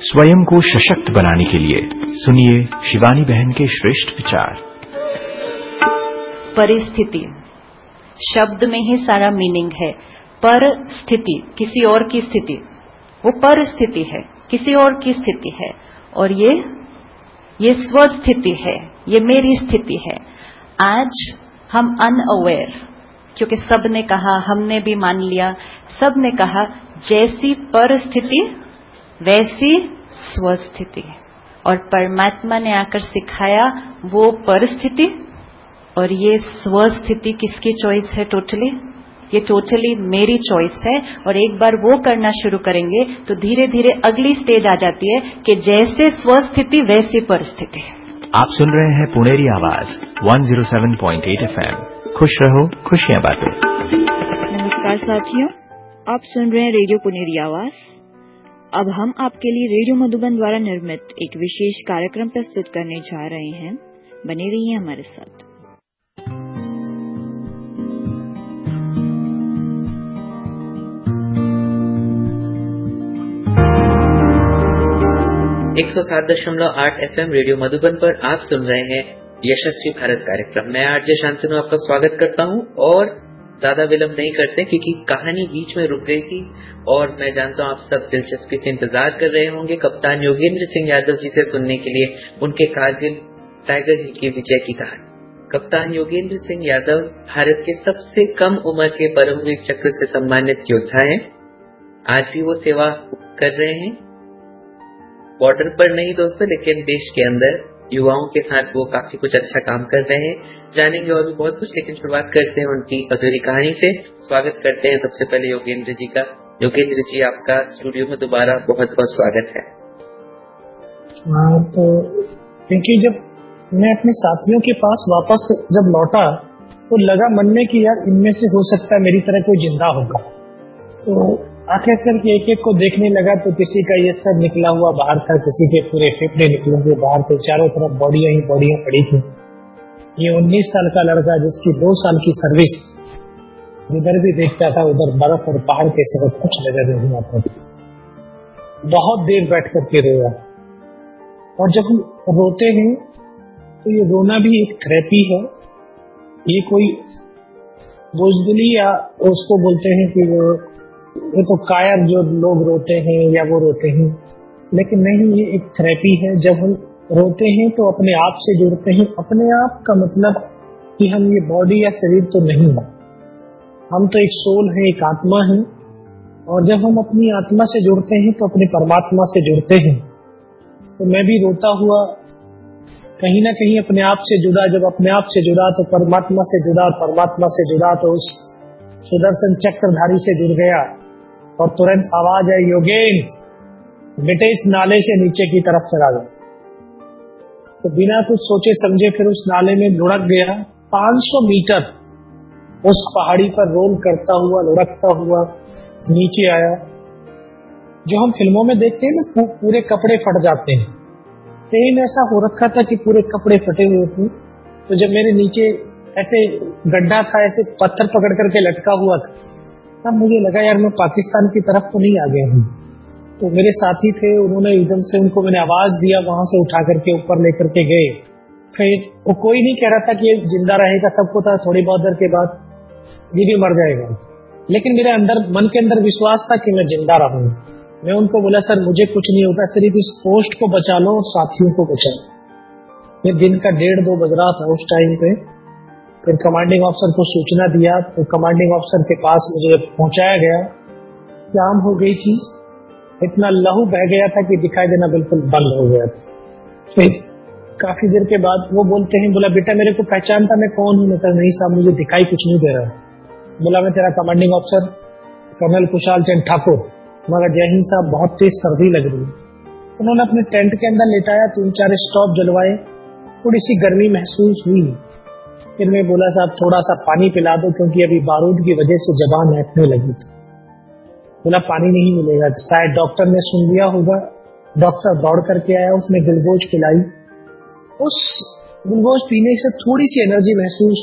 स्वयं को सशक्त बनाने के लिए सुनिए शिवानी बहन के श्रेष्ठ विचार। परिस्थिति शब्द में ही सारा मीनिंग है। परिस्थिति किसी और की स्थिति, वो परिस्थिति है, किसी और की स्थिति है। और ये स्वस्थिति है, ये मेरी स्थिति है। आज हम अनअवेयर, क्योंकि सब ने कहा, हमने भी मान लिया, सब ने कहा जैसी परिस्थिति वैसी स्वस्थिति। और परमात्मा ने आकर सिखाया वो परिस्थिति और ये स्वस्थिति किसकी चॉइस है? टोटली ये टोटली मेरी चॉइस है। और एक बार वो करना शुरू करेंगे तो धीरे धीरे अगली स्टेज आ जाती है कि जैसे स्वस्थिति वैसी परिस्थिति। आप सुन रहे हैं पुनेरी आवाज 107.8 FM। खुश रहो, खुशियां बांटो। नमस्कार साथियों, आप सुन रहे हैं रेडियो पुनेरी आवाज। अब हम आपके लिए रेडियो मधुबन द्वारा निर्मित एक विशेष कार्यक्रम प्रस्तुत करने जा रहे हैं। बने रहिए हमारे साथ। एक 107.8 FM रेडियो मधुबन पर आप सुन रहे हैं यशस्वी भारत कार्यक्रम। मैं आरजे शांतनु आपका स्वागत करता हूं और ज्यादा विलंब नहीं करते क्योंकि कहानी बीच में रुक गई थी और मैं जानता हूं आप सब दिलचस्पी से इंतजार कर रहे होंगे कप्तान योगेंद्र सिंह यादव जी से सुनने के लिए उनके कारगिल टाइगर हिल की विजय की कहानी। कप्तान योगेंद्र सिंह यादव भारत के सबसे कम उम्र के परमवीर चक्र से सम्मानित योद्धा हैं। आज भी वो सेवा कर रहे हैं, बॉर्डर पर नहीं दोस्तों, लेकिन देश के अंदर युवाओं के साथ वो काफी कुछ अच्छा काम कर रहे हैं। जानेंगे और भी बहुत कुछ, लेकिन शुरुआत करते हैं उनकी अधूरी कहानी से। स्वागत करते हैं सबसे पहले योगेंद्र जी का। योगेंद्र जी, आपका स्टूडियो में दोबारा बहुत बहुत स्वागत है। हाँ, तो क्योंकि जब मैं अपने साथियों के पास वापस जब लौटा तो लगा मन में कि यार इनमें से हो सकता है मेरी तरह कोई जिंदा होगा। तो आखिर करके एक एक को देखने लगा तो किसी का ये सर निकला हुआ बाहर था, किसी के पूरे फेफड़े निकले हुए बाहर थे, चारों तरफ बॉडियां ही बॉडियां पड़ी थी। ये 19 साल का लड़का जिसकी 2 साल की सर्विस, जिधर भी देखता था उधर बर्फ और पहाड़ के सिवा कुछ नजर नहीं आता था। बहुत देर बैठ करके रोया। और जब हम रोते हैं तो ये रोना भी एक थेरेपी है। ये कोई बुज़दिली या उसको बोलते हैं कि वो तो कायर जो लोग रोते हैं या वो रोते हैं, लेकिन नहीं, ये एक थेरेपी है। जब हम रोते हैं तो अपने आप से जुड़ते हैं। अपने आप का मतलब कि हम ये बॉडी या शरीर तो नहीं है, हम तो एक सोल है, एक आत्मा है। और जब हम अपनी आत्मा से जुड़ते हैं तो अपने परमात्मा से जुड़ते हैं। तो मैं भी रोता हुआ कहीं ना कहीं अपने आप से जुड़ा। जब अपने आप से जुड़ा तो परमात्मा से जुड़ा, परमात्मा से जुड़ा तो उस सुदर्शन चक्रधारी से जुड़ गया। और तुरंत आवाज आई, योगेंद्र बेटे इस नाले से नीचे की तरफ चला गया। तो बिना कुछ सोचे समझे फिर उस नाले में लुढ़क गया। 500 मीटर उस पहाड़ी पर रोल करता हुआ, लुढ़कता हुआ नीचे आया। जो हम फिल्मों में देखते हैं ना, पूरे कपड़े फट जाते हैं, सेम ऐसा हो रखा था कि पूरे कपड़े फटे हुए थे। तो जब मेरे नीचे ऐसे गड्ढा था, ऐसे पत्थर पकड़ करके लटका हुआ था, तब मुझे लगा यार मैं पाकिस्तान की तरफ तो नहीं आ गया हूँ। तो मेरे साथी थे, उन्होंने एकदम से, उनको मैंने आवाज दिया, वहां से उठा करके ऊपर लेकर के गए। फिर वो कोई नहीं कह रहा था कि ये जिंदा रहेगा, सबको था थोड़ी बहुत देर के बाद ये भी मर जाएगा। लेकिन मेरे अंदर, मन के अंदर विश्वास था कि मैं जिंदा रहूंगा। मैं उनको बोला सर मुझे कुछ नहीं होगा, सिर्फ इस पोस्ट को बचा लो और साथियों को बचाओ। ये दिन का 1:30-2 बज रहा था उस टाइम पे। फिर कमांडिंग अफसर को सूचना दिया, तो कमांडिंग अफसर के पास मुझे पहुंचाया गया। शाम हो गई थी, इतना लहू बह गया था कि दिखाई देना बिल्कुल बंद हो गया था। फिर काफी देर के बाद वो बोलते हैं, बोला बेटा मेरे को पहचानता मैं कौन हूँ? मैं नहीं साहब मुझे दिखाई कुछ नहीं दे रहा। बोला मैं तेरा कमांडिंग अफसर कर्नल कुशाल चंद ठाकुर। मगर जय हिंद साहब, बहुत तेज सर्दी लग रही है। उन्होंने अपने टेंट के अंदर लेटाया, 3-4 स्टॉप जलवाए, थोड़ी सी गर्मी महसूस हुई। फिर मैं बोला साहब थोड़ा सा पानी पिला दो, क्योंकि अभी बारूद की वजह से जबान ऐंठने लगी थी। बोला पानी नहीं मिलेगा, शायद डॉक्टर ने सुन लिया होगा। डॉक्टर दौड़ करके आया, उसने ग्लूकोज पिलाई। उस ग्लूकोज पीने से थोड़ी सी एनर्जी महसूस